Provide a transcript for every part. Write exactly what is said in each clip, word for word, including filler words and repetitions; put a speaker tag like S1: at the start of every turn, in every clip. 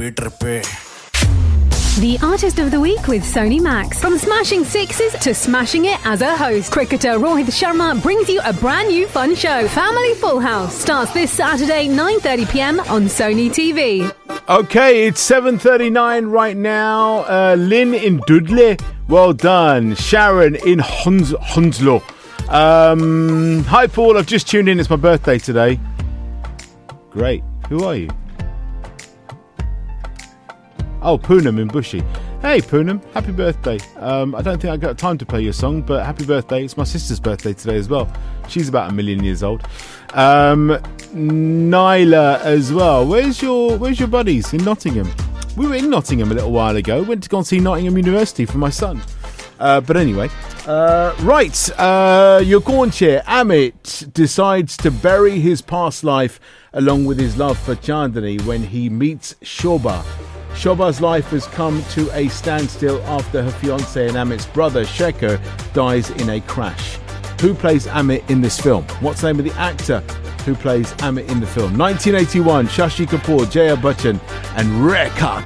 S1: trippe.
S2: The Artist of the Week with Sony Max. From smashing sixes to smashing it as a host, cricketer Rohit Sharma brings you a brand new fun show. Family Full House starts this Saturday, nine thirty p.m. on Sony T V.
S3: Okay, it's seven thirty-nine right now. Uh, Lynn in Dudley, well done. Sharon in Huns- Hunslow. Um, hi, Paul. I've just tuned in. It's my birthday today. Great. Who are you? Oh, Poonam in Bushy. Hey, Poonam, happy birthday. Um, I don't think I got time to play your song, but happy birthday. It's my sister's birthday today as well. She's about a million years old. Um, Nyla as well. Where's your Where's your buddies in Nottingham? We were in Nottingham a little while ago. Went to go and see Nottingham University for my son. Uh, but anyway, uh, right, uh, your Gaunchair, Amit, decides to bury his past life along with his love for Chandani when he meets Shobha. Shobha's life has come to a standstill after her fiancé and Amit's brother, Shekhar, dies in a crash. Who plays Amit in this film? What's the name of the actor who plays Amit in the film? nineteen eighty-one, Shashi Kapoor, Jaya Bachchan, and Rekha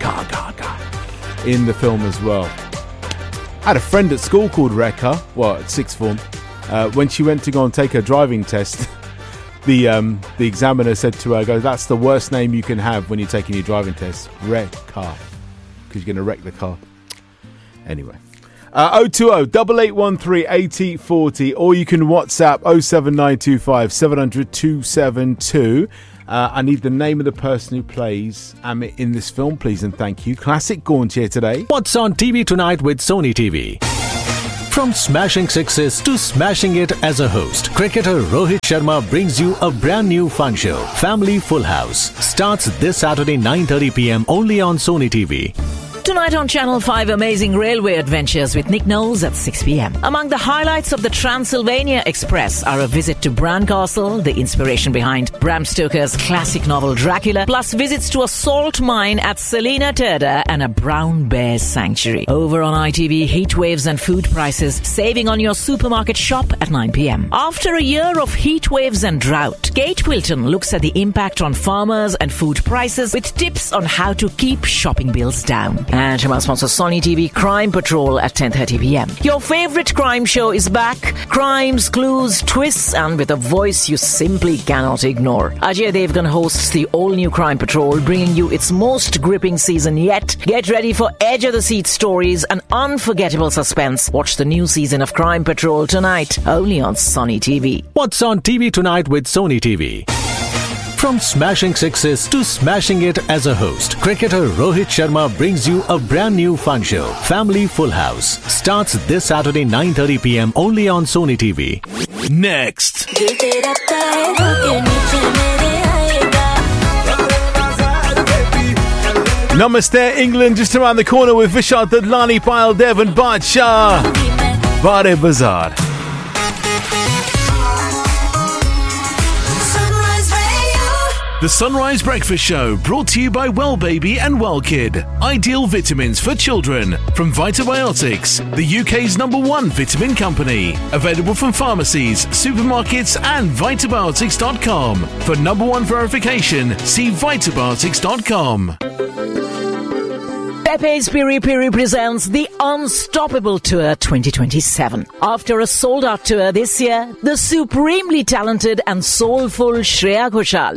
S3: Kaka in the film as well. I had a friend at school called Rekha, well, at sixth form. Uh, when she went to go and take her driving test, the um, the examiner said to her, "Go, that's the worst name you can have when you're taking your driving test, Rekha, because you're going to wreck the car." Anyway, uh, oh two oh, eight eight one three, eight oh four oh, or you can WhatsApp oh seven nine two five, seven hundred, two seven two. Uh, I need the name of the person who plays Amit in this film, please and thank you. Classic Gaunch here today.
S4: What's on T V tonight with Sony T V? From smashing sixes to smashing it as a host, cricketer Rohit Sharma brings you a brand new fun show. Family Full House starts this Saturday, nine thirty p.m. only on Sony T V.
S5: Tonight on Channel five, amazing railway adventures with Nick Knowles at six p.m. Among the highlights of the Transylvania Express are a visit to Bran Castle, the inspiration behind Bram Stoker's classic novel Dracula, plus visits to a salt mine at Selina Terda and a brown bear sanctuary. Over on I T V, heat waves and food prices, saving on your supermarket shop at nine p.m. After a year of heat waves and drought, Kate Wilton looks at the impact on farmers and food prices with tips on how to keep shopping bills down. And Jamal sponsors Sony T V Crime Patrol at ten thirty p.m. Your favorite crime show is back. Crimes, clues, twists, and with a voice you simply cannot ignore. Ajay Devgan hosts the all-new Crime Patrol, bringing you its most gripping season yet. Get ready for edge-of-the-seat stories and unforgettable suspense. Watch the new season of Crime Patrol tonight, only on Sony T V.
S4: What's on T V tonight with Sony T V? From smashing sixes to smashing it as a host, cricketer Rohit Sharma brings you a brand new fun show. Family Full House starts this Saturday, nine thirty p.m. only on Sony T V.
S1: Next.
S3: Namaste, England, just around the corner with Vishal Dadlani, Payal Dev and Badshah. Bade Bazaar.
S1: The Sunrise Breakfast Show, brought to you by Well Baby and Well Kid. Ideal vitamins for children from Vitabiotics, the U K's number one vitamin company. Available from pharmacies, supermarkets and vitabiotics dot com. For number one verification, see vitabiotics dot com.
S5: Pepe's Piri Piri presents the Unstoppable Tour twenty twenty-seven. After a sold-out tour this year, the supremely talented and soulful Shreya Ghoshal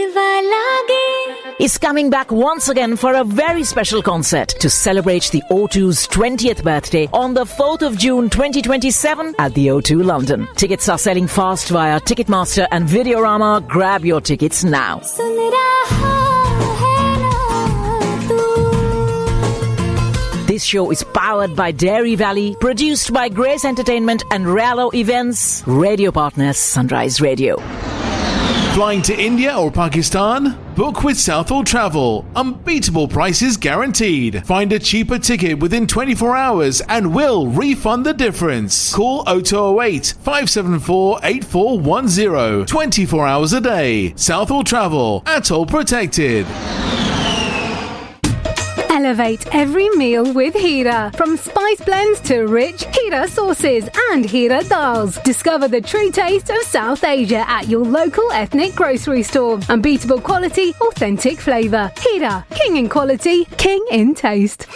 S5: is coming back once again for a very special concert to celebrate the O two's twentieth birthday on the fourth of June twenty twenty-seven at the O two London. Tickets are selling fast via Ticketmaster and Videorama. Grab your tickets now. This show is powered by Dairy Valley, produced by Grace Entertainment and Rallo Events, radio partners Sunrise Radio.
S1: Flying to India or Pakistan? Book with Southall Travel. Unbeatable prices guaranteed. Find a cheaper ticket within twenty-four hours and we'll refund the difference. Call oh two oh eight, five seven four, eight four one oh. twenty-four hours a day. Southall Travel. Atoll protected.
S2: Elevate every meal with Hira. From spice blends to rich Hira sauces and Hira dals. Discover the true taste of South Asia at your local ethnic grocery store. Unbeatable quality, authentic flavour. Hira, king in quality, king in taste.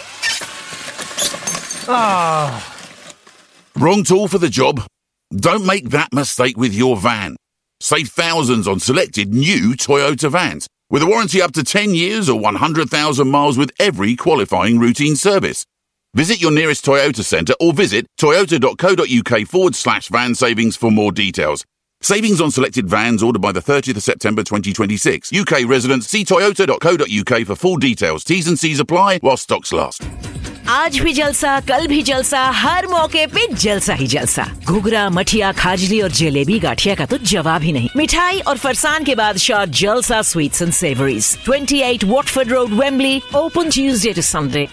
S6: Ah. Wrong tool for the job? Don't make that mistake with your van. Save thousands on selected new Toyota vans with a warranty up to ten years or one hundred thousand miles with every qualifying routine service. Visit your nearest Toyota centre or visit toyota.co.uk forward slash van savings for more details. Savings on selected vans ordered by the thirtieth of September twenty twenty-six. U K residents, see toyota.co.uk for full details. T's and C's apply while stocks last.
S5: आज भी जलसा, कल भी जलसा, हर मौके पे जलसा ही जलसा। घुघरा, मठिया, खाजली और जलेबी गाठिया का तो जवाब ही नहीं। मिठाई और फरसान के बादशाह जलसा sweets and savouries, twenty-eight Watford Road, Wembley, open Tuesday to Sunday.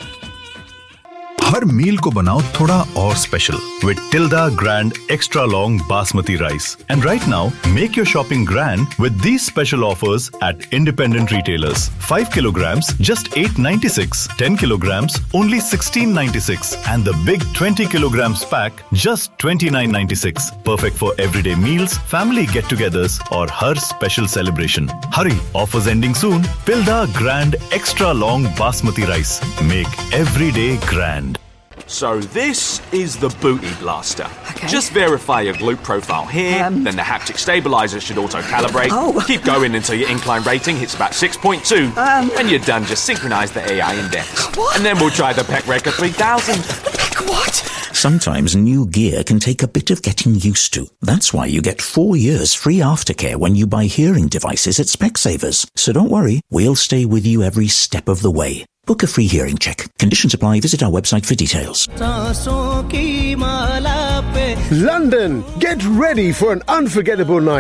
S7: हर मील को बनाओ थोड़ा और special with Tilda Grand Extra Long Basmati Rice. And right now, make your shopping grand with these special offers at independent retailers. five kilograms, just eight ninety-six. ten kilograms, only sixteen ninety-six. And the big twenty kilograms pack, just twenty-nine ninety-six. Perfect for everyday meals, family get-togethers, or her special celebration. Hurry, offers ending soon. Tilda Grand Extra Long Basmati Rice. Make every day grand.
S8: So this is the Booty Blaster.
S9: Okay.
S8: Just verify your glute profile here,
S9: Um.
S8: then the haptic stabilizer should auto-calibrate.
S9: Oh.
S8: Keep going until your incline rating hits about six point two.
S9: Um.
S8: When you're done, just synchronise the A I index.
S9: What?
S8: And then we'll try the Pec Record three thousand.
S9: What?
S10: Sometimes new gear can take a bit of getting used to. That's why you get four years free aftercare when you buy hearing devices at Specsavers. So don't worry, we'll stay with you every step of the way. Book a free hearing check. Conditions apply. Visit our website for details.
S11: London, get ready for an unforgettable night